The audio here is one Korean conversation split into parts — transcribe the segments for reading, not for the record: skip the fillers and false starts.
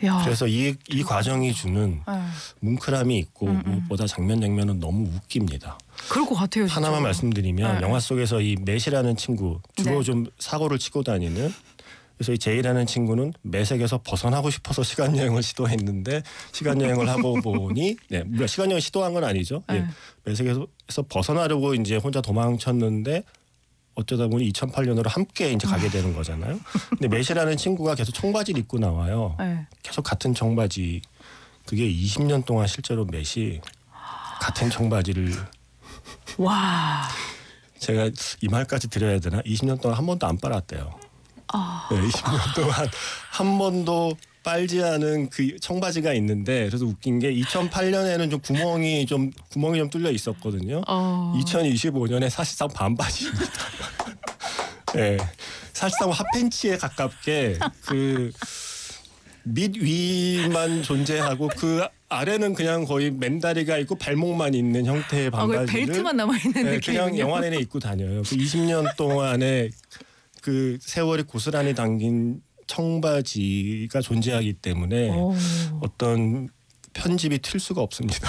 야. 그래서 이 과정이 주는 뭉클함이 있고 무엇보다 장면은 너무 웃깁니다. 그럴 것 같아요. 진짜. 하나만 말씀드리면 네. 영화 속에서 이 맷이라는 친구 주로 네. 좀 사고를 치고 다니는 그래서 이 제이라는 친구는 매색에서 벗어나고 싶어서 시간여행을 시도했는데 시간여행을 하고 보니 물론 시간여행 시도한 건 아니죠. 네. 매색에서 벗어나려고 이제 혼자 도망쳤는데 어쩌다 보니 2008년으로 함께 이제 가게 되는 거잖아요. 근데 맷이라는 친구가 계속 청바지를 입고 나와요. 네. 계속 같은 청바지. 그게 20년 동안 실제로 맷이 같은 청바지를 와. 제가 이 말까지 드려야 되나? 20년 동안 한 번도 안 빨았대요. 네, 20년 동안 한 번도 빨지 않은 그 청바지가 있는데 그래서 웃긴 게 2008년에는 좀 구멍이 좀 뚫려 있었거든요. 2025년에 사실상 반바지입니다. 네, 사실상 핫팬츠에 가깝게 그 밑 위만 존재하고 그 아래는 그냥 거의 맨다리가 있고 발목만 있는 형태의 반바지를 벨트만 남아 있는 느낌이군요. 그냥 영화 내내 입고 다녀요. 그 20년 동안에 그 세월이 고스란히 담긴 청바지가 존재하기 때문에 어떤 편집이 튈 수가 없습니다.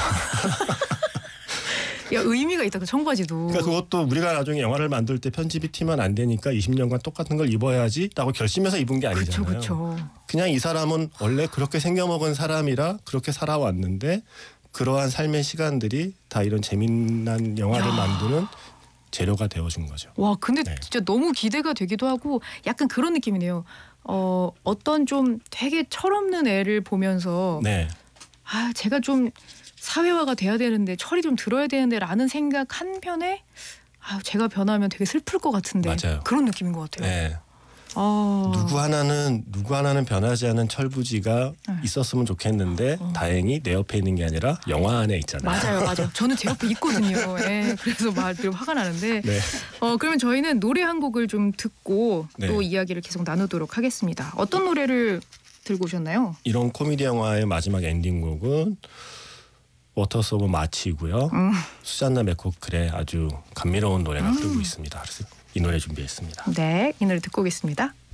야, 의미가 있다 그 청바지도. 그러니까 그것도 우리가 나중에 영화를 만들 때 편집이 튀면 안 되니까 20년간 똑같은 걸 입어야지라고 결심해서 입은 게 아니잖아요. 그렇죠. 그냥 이 사람은 원래 그렇게 생겨먹은 사람이라 그렇게 살아왔는데 그러한 삶의 시간들이 다 이런 재미난 영화를 만드는 재료가 되어준 거죠. 와, 근데 진짜 너무 기대가 되기도 하고 약간 그런 느낌이네요. 어떤 좀 되게 철없는 애를 보면서 제가 좀 사회화가 돼야 되는데 철이 좀 들어야 되는데 라는 생각 한편에 제가 변하면 되게 슬플 것 같은데 맞아요. 그런 느낌인 것 같아요. 네. 누구 하나는 변하지 않은 철부지가 있었으면 좋겠는데 다행히 내 옆에 있는 게 아니라 영화 안에 있잖아요. 맞아요. 저는 제 옆에 있거든요. 그래서 늘 화가 나는데 그러면 저희는 노래 한 곡을 좀 듣고 또 이야기를 계속 나누도록 하겠습니다. 어떤 노래를 들고 오셨나요? 이런 코미디 영화의 마지막 엔딩곡은 워터스 오브 마치고요. 수잔나 맥코클의 아주 감미로운 노래가 흐르고 있습니다. 그래서 이 노래 준비했습니다. 네, 이 노래 듣고 오겠습니다.